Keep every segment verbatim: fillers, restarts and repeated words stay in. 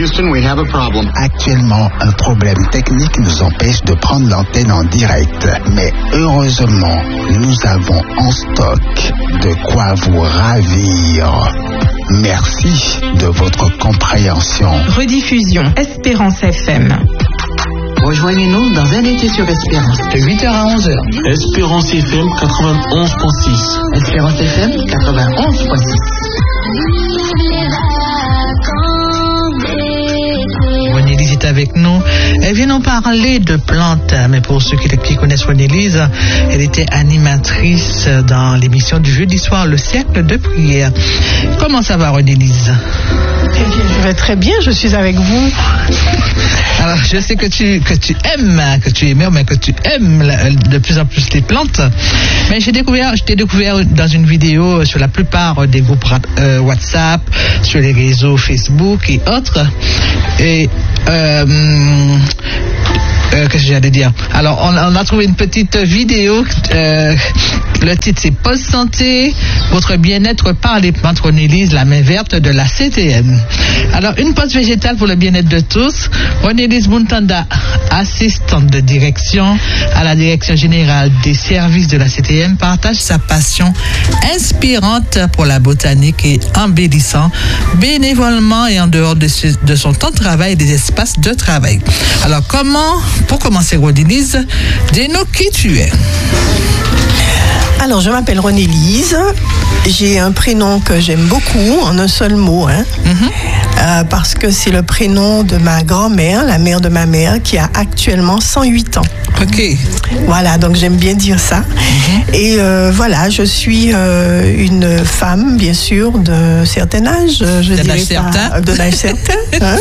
Houston, we have a problem. Actuellement, un problème technique nous empêche de prendre l'antenne en direct. Mais heureusement, nous avons en stock de quoi vous ravir. Merci de votre compréhension. Rediffusion Espérance F M. Rejoignez-nous dans un été sur Espérance. De huit heures à onze heures. Espérance F M quatre-vingt-onze point six. Espérance F M quatre-vingt-onze point six. René-Lise est avec nous. Elle vient nous parler de plantes. Mais pour ceux qui, qui connaissent René-Lise, elle était animatrice dans l'émission du jeudi soir, Le Cercle de Prière. Comment ça va, René-Lise? Eh bien, je vais très bien, je suis avec vous. Alors, je sais que tu, que tu aimes, que tu aimes, mais que tu aimes la, de plus en plus les plantes. Mais j'ai découvert, je t'ai découvert dans une vidéo sur la plupart des groupes euh, WhatsApp, sur les réseaux Facebook et autres. Et euh, euh, qu'est-ce que j'allais dire? Alors, on, on a trouvé une petite vidéo. Euh, le titre, c'est Pause Santé, votre bien-être par les plantes. René-Lise, la main verte de la C T M. Alors, une pause végétale pour le bien-être de tous. René-Lise Muntanda, assistante de direction à la direction générale des services de la C T M, partage sa passion inspirante pour la botanique et embellissant bénévolement et en dehors de, ce, de son temps de travail et des espaces de travail. Alors, comment, pour commencer, René-Lise, dis-nous qui tu es. Alors, je m'appelle René-Lise. J'ai un prénom que j'aime beaucoup, en un seul mot, hein, mm-hmm. euh, parce que c'est le prénom de ma grand-mère, la mère de ma mère, qui a actuellement cent huit ans. Ok. Voilà, donc j'aime bien dire ça. Mm-hmm. Et euh, voilà, je suis euh, une femme, bien sûr, de certain âge. Je de dirais l'âge certain. Pas, de l'âge certain. Hein.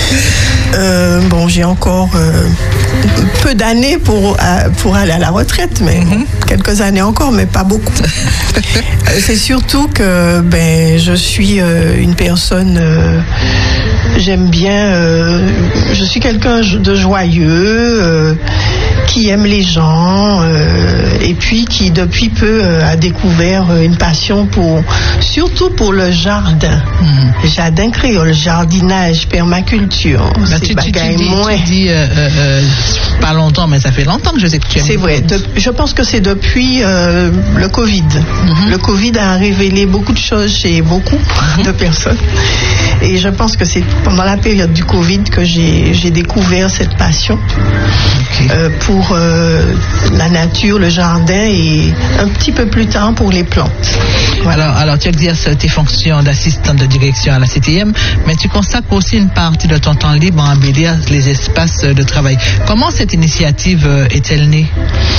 euh, bon, j'ai encore euh, peu d'années pour, euh, pour aller à la retraite, mais mm-hmm. bon, quelques années encore, mais pas beaucoup. C'est surtout que ben, je suis euh, une personne, euh, j'aime bien, euh, je suis quelqu'un de joyeux, euh, qui aime les gens, euh, et puis qui depuis peu euh, a découvert une passion pour, surtout pour le jardin, mmh. le jardin créole, jardinage, permaculture. Bah, tu, tu, tu dis, moins... tu dis euh, euh, pas longtemps, mais ça fait longtemps que je sais que tu aimes. C'est vrai. De, je pense que c'est depuis euh, le Covid. Mmh. Le Covid a révélé beaucoup de choses chez beaucoup mmh. de personnes. Et je pense que c'est pendant la période du Covid que j'ai, j'ai découvert cette passion okay. euh, pour euh, la nature, le jardin et un petit peu plus tard pour les plantes. Voilà. Alors, alors, tu exerces tes fonctions d'assistante de direction à la C T M, mais tu consacres aussi une partie de ton temps libre à embellir les espaces de travail. Comment cette initiative est-elle née?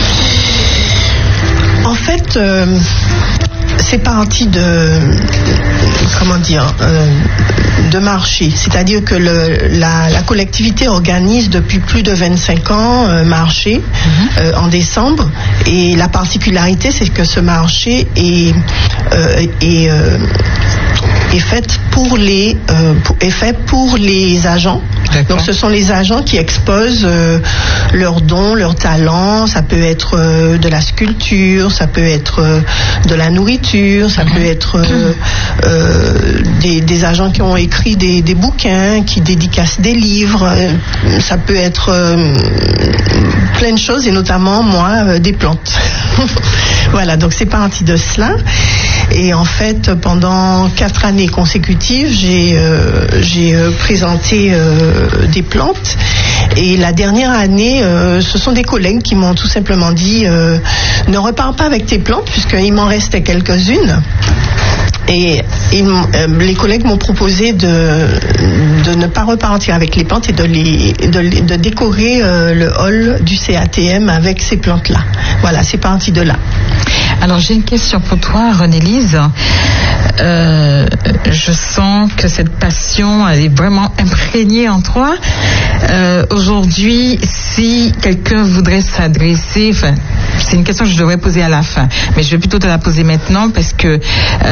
En fait, euh, c'est parti de, comment dire, euh, de marché. C'est-à-dire que le, la, la collectivité organise depuis plus de vingt-cinq ans un marché mm-hmm. euh, en décembre. Et la particularité, c'est que ce marché est, euh, est, euh, est fait pour les, euh, pour, est fait pour les agents. D'accord. Donc ce sont les agents qui exposent euh, leurs dons, leurs talents. Ça peut être euh, de la sculpture, ça peut être euh, de la nourriture, ça mmh. peut être euh, euh, des, des agents qui ont écrit des, des bouquins, qui dédicacent des livres. Euh, ça peut être euh, plein de choses et notamment moi euh, des plantes. Voilà, donc c'est parti de cela. Et en fait, pendant quatre années consécutives, j'ai, euh, j'ai euh, présenté euh, des plantes. Et la dernière année, euh, ce sont des collègues qui m'ont tout simplement dit euh, ne repars pas avec tes plantes, puisqu'il m'en restait quelques-unes. Et, et euh, les collègues m'ont proposé de, de ne pas repartir avec les plantes et de, les, de, de décorer euh, le hall du C A T M avec ces plantes-là. Voilà, c'est parti de là. Alors j'ai une question pour toi, René-Lise. Euh, je sens que cette passion, elle est vraiment imprégnée en toi. Euh, aujourd'hui, si quelqu'un voudrait s'adresser, enfin, c'est une question que je devrais poser à la fin, mais je vais plutôt te la poser maintenant parce que euh,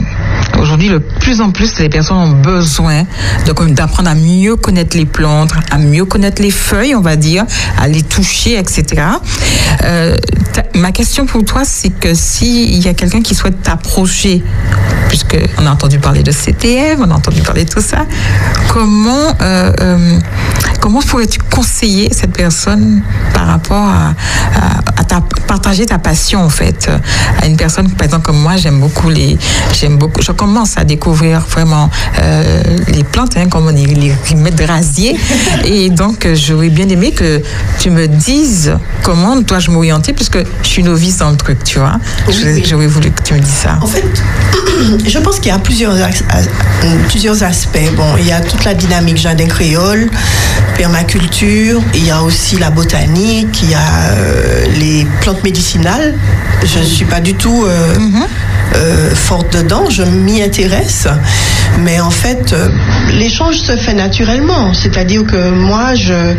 aujourd'hui, de plus en plus, les personnes ont besoin de, d'apprendre à mieux connaître les plantes, à mieux connaître les feuilles, on va dire, à les toucher, et cetera. Euh, ma question pour toi, c'est que s'il y a quelqu'un qui souhaite t'approcher, puisqu'on a entendu parler de C T M, on a entendu parler de tout ça, comment, euh, euh, comment pourrais-tu conseiller cette personne par rapport à, à, à ta, partager ta passion, en fait, à une personne, par exemple, comme moi, j'aime beaucoup les, j'aime beaucoup, je commence à découvrir vraiment euh, les plantes, hein, comme on dit, les remèdes de rasier, et donc j'aurais bien aimé que tu me dises comment dois-je m'orienter, puisque je suis novice dans le truc, tu vois. Oui, oui. J'aurais voulu que tu me dises ça. En fait, je pense qu'il y a plusieurs, plusieurs aspects. Bon, il y a toute la dynamique jardin créole, permaculture, il y a aussi la botanique, il y a euh, les plantes médicinales. Je ne suis pas du tout euh, mm-hmm. euh, forte dedans, je m'y intéresse, mais en fait, euh, l'échange se fait naturellement. C'est-à-dire que moi, je,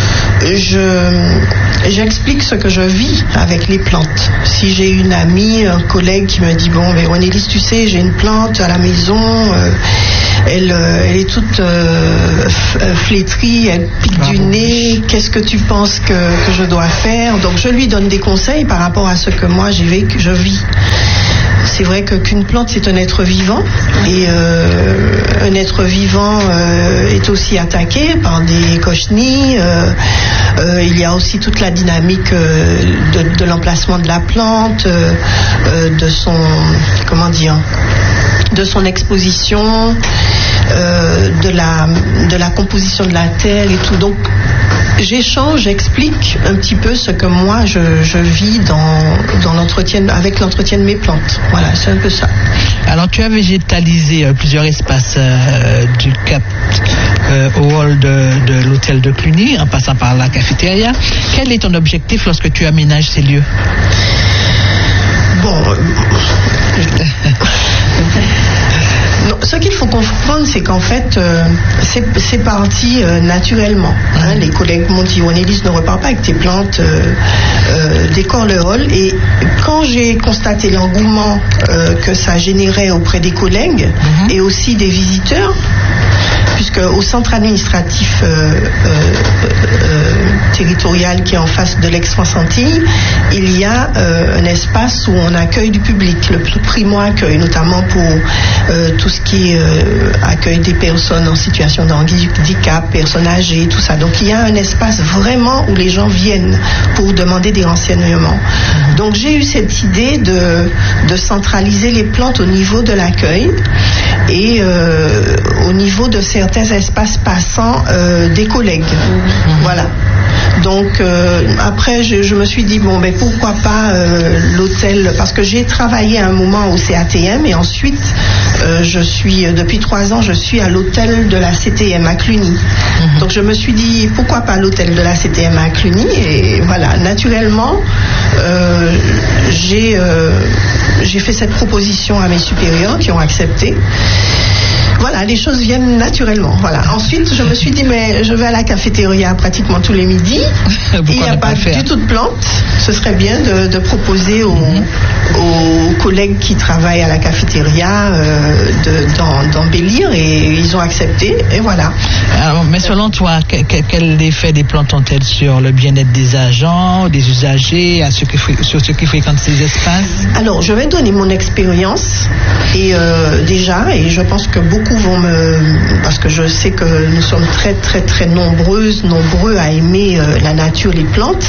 je, j'explique ce que je vis avec les plantes. Si j'ai une amie, un collègue qui me dit, bon, mais Renélis, tu sais, j'ai une plante à la maison, euh, elle, euh, elle est toute euh, flétrie, elle pique ah, du bon. nez, qu'est-ce que tu penses que, que je dois faire? Donc je lui donne des conseils par rapport à ce que moi j'ai vécu, je vis. C'est vrai que qu'une plante, c'est un être vivant, et euh, un être vivant euh, est aussi attaqué par des cochenilles. Euh, euh, il y a aussi toute la dynamique euh, de, de l'emplacement de la plante, euh, euh, de son, comment dire, de son exposition, euh, de la, de la composition de la terre et tout. Donc, j'échange, j'explique un petit peu ce que moi je, je vis dans, dans l'entretien, avec l'entretien de mes plantes. Voilà, c'est un peu ça. Alors, tu as végétalisé euh, plusieurs espaces euh, du Cap euh, au hall de, de l'hôtel de Cluny, en passant par la cafétéria. Quel est ton objectif lorsque tu aménages ces lieux? Bon. Euh... Non, ce qu'il faut comprendre, c'est qu'en fait, euh, c'est, c'est parti euh, naturellement. Hein. Les collègues m'ont dit, Renélis, ne repars pas avec tes plantes, euh, euh, décore le hall. Et quand j'ai constaté l'engouement euh, que ça générait auprès des collègues mm-hmm. et aussi des visiteurs, puisque au centre administratif euh, euh, euh, territorial qui est en face de l'Aix-France Antilles, il y a euh, un espace où on accueille du public, le primo-accueil, notamment pour euh, tout ce qui est euh, accueil des personnes en situation de handicap, personnes âgées, tout ça. Donc il y a un espace vraiment où les gens viennent pour demander des renseignements. Donc j'ai eu cette idée de, de centraliser les plantes au niveau de l'accueil et euh, au niveau de certains espaces passants euh, des collègues. Mmh. Voilà. Donc euh, après je, je me suis dit bon ben pourquoi pas euh, l'hôtel, parce que j'ai travaillé un moment au C A T M et ensuite euh, je suis depuis trois ans je suis à l'hôtel de la C T M à Cluny. Mmh. Donc je me suis dit pourquoi pas l'hôtel de la C T M à Cluny, et voilà, naturellement euh, j'ai euh, j'ai fait cette proposition à mes supérieurs qui ont accepté. Voilà, les choses viennent naturellement. Voilà. Ensuite, je me suis dit, mais je vais à la cafétéria pratiquement tous les midis. Il n'y a pas du tout de plantes. Ce serait bien de, de proposer aux, mm-hmm. aux collègues qui travaillent à la cafétéria euh, de, d'en, d'embellir, et ils ont accepté. Et voilà. Alors, mais selon toi, quel, quel effet des plantes ont-elles sur le bien-être des agents, des usagers, à ceux qui, sur ceux qui fréquentent ces espaces? Alors, je vais donner mon expérience. Et euh, déjà, et je pense que beaucoup vont me, parce que je sais que nous sommes très très très nombreuses, nombreux à aimer euh, la nature, les plantes.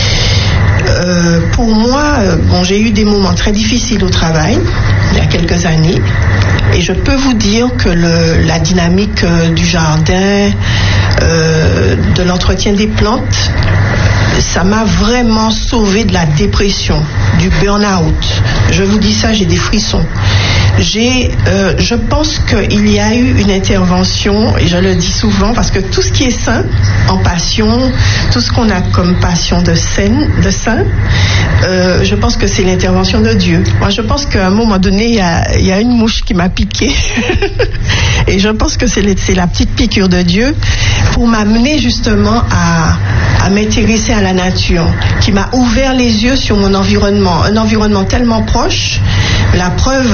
Euh, pour moi, euh, bon, j'ai eu des moments très difficiles au travail il y a quelques années, et je peux vous dire que le, la dynamique euh, du jardin, euh, de l'entretien des plantes, ça m'a vraiment sauvé de la dépression, du burn-out. Je vous dis ça, j'ai des frissons. J'ai, euh, je pense qu'il y a eu une intervention, et je le dis souvent, parce que tout ce qui est sain, en passion, tout ce qu'on a comme passion de saint, de saint euh, je pense que c'est l'intervention de Dieu. Moi, je pense qu'à un moment donné, il y a, il y a une mouche qui m'a piqué, et je pense que c'est, c'est la petite piqûre de Dieu pour m'amener justement à, à m'intéresser à la nature, qui m'a ouvert les yeux sur mon environnement, un environnement tellement proche. La preuve,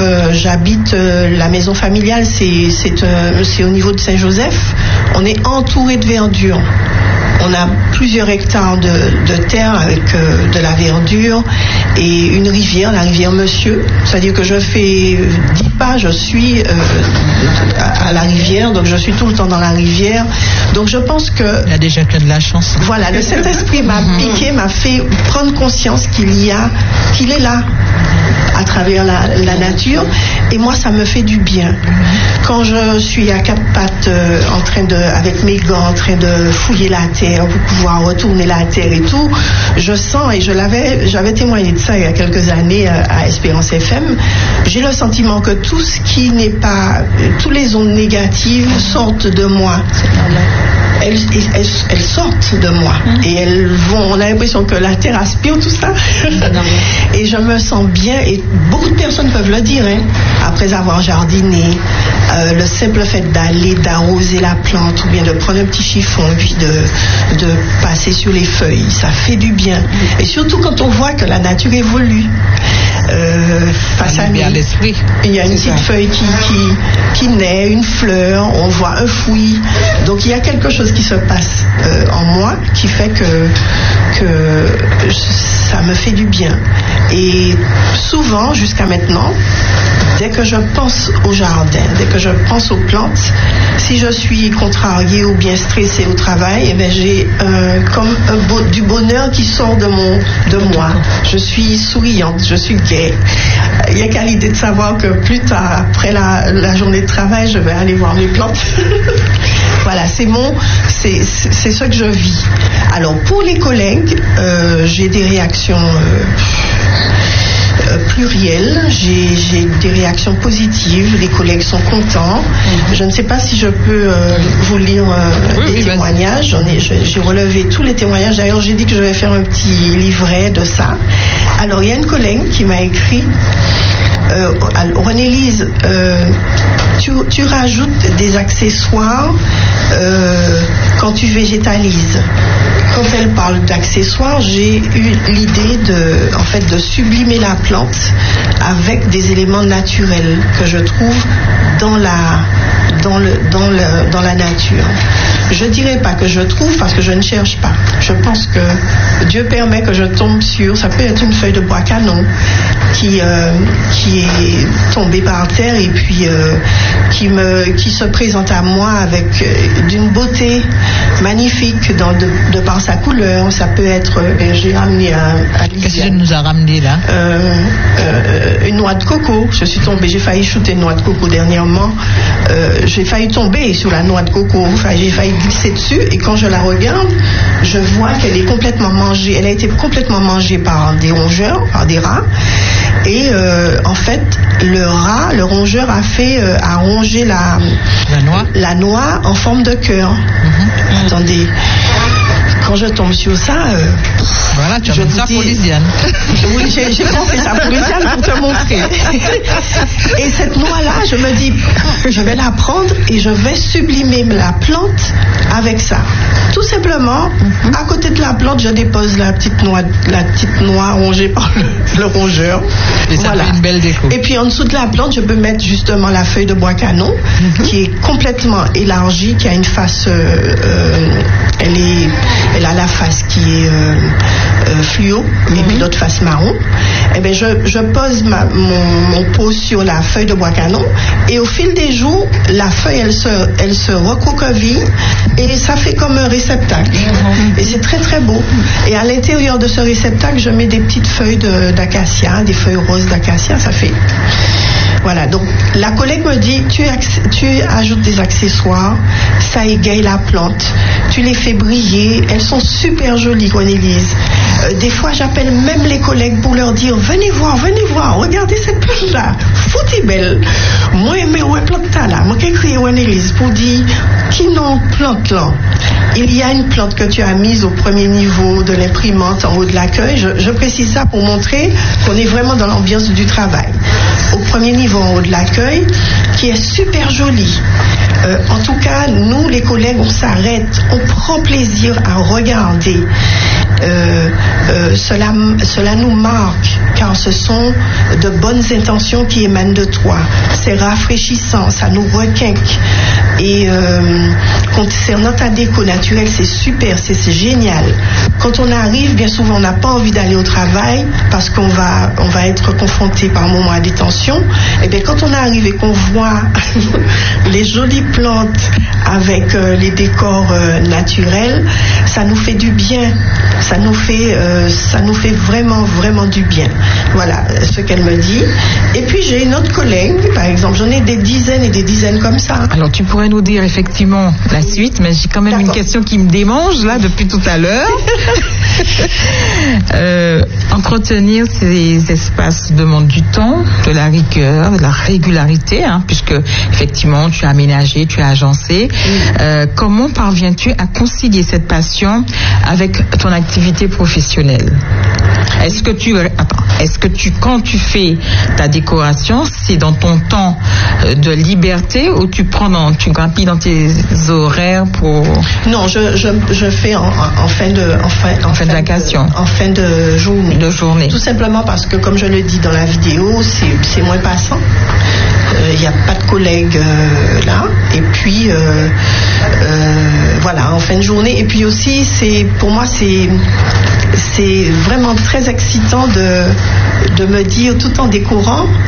j'habite euh, la maison familiale, c'est, c'est, euh, c'est au niveau de Saint-Joseph. On est entouré de verdure. On a plusieurs hectares de, de terre avec euh, de la verdure et une rivière, la rivière Monsieur. C'est-à-dire que je fais dix pas, je suis euh, à, à la rivière, donc je suis tout le temps dans la rivière. Donc je pense que... Il y a des gens qui ont de la chance. Voilà, le Saint-Esprit m'a piqué, m'a fait prendre conscience qu'il y a, qu'il est là, à travers la, la nature, et moi ça me fait du bien. Quand je suis à quatre pattes euh, en train de, avec mes gants en train de fouiller la terre pour pouvoir retourner la terre et tout, je sens, et je l'avais, j'avais témoigné de ça il y a quelques années euh, à Espérance F M, j'ai le sentiment que tout ce qui n'est pas, toutes les ondes négatives sortent de moi. Elles, elles, elles sortent de moi et elles vont, on a l'impression que la terre aspire tout ça et je me sens bien, et beaucoup de personnes peuvent le dire, hein, après avoir jardiné, euh, le simple fait d'aller, d'arroser la plante ou bien de prendre un petit chiffon et puis de, de passer sur les feuilles, ça fait du bien, et surtout quand on voit que la nature évolue. Euh, face à nous, il y a une petite ça. feuille qui, qui, qui naît, une fleur, on voit un fruit, donc il y a quelque chose qui se passe euh, en moi qui fait que, que ça me fait du bien. Et souvent, jusqu'à maintenant, dès que je pense au jardin, dès que je pense aux plantes, si je suis contrariée ou bien stressée au travail, eh bien, j'ai euh, comme un beau, du bonheur qui sort de, mon, de moi. Je suis souriante, je suis gaie. Il n'y a qu'à l'idée de savoir que plus tard, après la, la journée de travail, je vais aller voir mes plantes. Voilà, c'est mon, c'est, c'est, c'est ce que je vis. Alors, pour les collègues, euh, j'ai des réactions euh, euh, plurielles, j'ai, j'ai des réactions positives, les collègues sont contents. Mm-hmm. Je ne sais pas si je peux euh, vous lire euh, oui, des oui, témoignages. J'en ai, j'ai relevé tous les témoignages. D'ailleurs, j'ai dit que je vais faire un petit livret de ça. Alors, il y a une collègue qui m'a écrit, euh, René-Lise, euh, tu, tu rajoutes des accessoires euh, quand tu végétalises. Quand elle parle d'accessoires, j'ai eu l'idée de, en fait, de sublimer la plante avec des éléments naturels que je trouve dans la, dans le, dans le, dans la nature. Je ne dirais pas que je trouve parce que je ne cherche pas. Je pense que Dieu permet que je tombe sur, ça peut être une feuille de bois canon qui, euh, qui est tombée par terre et puis euh, qui, me, qui se présente à moi avec euh, d'une beauté magnifique dans, de, de par sa couleur. Ça peut être, euh, j'ai ramené à, à Qu'est-ce que tu nous as ramené là euh, euh, Une noix de coco. Je suis tombée, j'ai failli shooter une noix de coco dernièrement. Euh, j'ai failli tomber sur la noix de coco. Enfin, j'ai failli glisser dessus et quand je la regarde, je vois qu'elle est complètement mangée. Elle a été complètement mangée par des rongeurs, par des rats. Et euh, en fait, le rat, le rongeur a fait, euh, a rongé la, la noix, la noix en forme de cœur. Mm-hmm. Attendez. Quand je tombe sur ça, euh, voilà, tu as ça pour Lisiane. Oui, j'ai, j'ai pensé ça pour Lisiane pour te montrer. Et cette noix-là, je me dis, je vais la prendre et je vais sublimer la plante avec ça. Tout simplement, mm-hmm. à côté de la plante, je dépose la petite noix, la petite noix rongée par le, le rongeur. Et ça voilà. fait une belle déco. Et puis en dessous de la plante, je peux mettre justement la feuille de bois canon, mm-hmm. qui est complètement élargie, qui a une face, euh, euh, elle est, elle a la face qui est euh, euh, fluo, mm-hmm. et puis l'autre face marron. Et bien, je, je pose ma, mon, mon pot sur la feuille de bois canon, et au fil des jours, la feuille, elle se, elle se recroqueville, et ça fait comme un réceptacle. Mm-hmm. Et c'est très très beau. Et à l'intérieur de ce réceptacle, je mets des petites feuilles de, d'acacia, des feuilles roses d'acacia, ça fait... Voilà, donc la collègue me dit, tu, tu ajoutes des accessoires, ça égaye la plante, tu les fais briller, elles sont super jolies, René-Lise. Euh, des fois, j'appelle même les collègues pour leur dire, venez voir, venez voir, regardez cette plante-là, foutez belle. Moi, mais ouais, plante là, moi qui ai créé René-Lise pour dire, qui n'ont plante là. Il y a une plante que tu as mise au premier niveau de l'imprimante en haut de l'accueil. Je, je précise ça pour montrer qu'on est vraiment dans l'ambiance du travail. Au premier niveau en haut de l'accueil, qui est super joli. Euh, en tout cas, nous, les collègues, on s'arrête, on prend plaisir à regarder. euh, euh, cela, cela nous marque, car ce sont de bonnes intentions qui émanent de toi. C'est rafraîchissant, ça nous requinque. Et euh, concernant ta déco naturelle, c'est super, c'est, c'est génial. Quand on arrive, bien souvent, on n'a pas envie d'aller au travail parce qu'on va, on va être confronté par moments à des tensions. Et bien, quand on arrive et qu'on voit les jolies plantes avec euh, les décors euh, naturels, ça nous fait du bien. Ça nous fait, euh, ça nous fait vraiment, vraiment du bien. Voilà ce qu'elle me dit. Et puis, j'ai une autre collègue, par exemple, j'en ai des dizaines et des dizaines comme ça. Alors, tu pourrais nous dire effectivement la suite, mais j'ai quand même D'accord. une question qui me démange là depuis tout à l'heure. euh, entretenir ces espaces demande du temps, de la rigueur, de la régularité, hein, puisque effectivement tu as aménagé, tu as agencé. Euh, comment parviens-tu à concilier cette passion avec ton activité professionnelle? Est-ce que tu, attends, est-ce que tu, quand tu fais ta décoration, c'est dans ton temps de liberté ou tu prends dans, tu grappilles dans tes horaires pour... Non, je, je, je fais en, en fin de, en fin, en en fin de vacation, de, en fin de journée. De journée. Tout simplement parce que, comme je le dis dans la vidéo, c'est, c'est moins passant. Il euh, n'y a pas de collègues euh, là. Et puis, euh, euh, voilà, en fin de journée. Et puis aussi, c'est, pour moi, c'est, c'est vraiment très excitant de, de me dire, tout en décorant,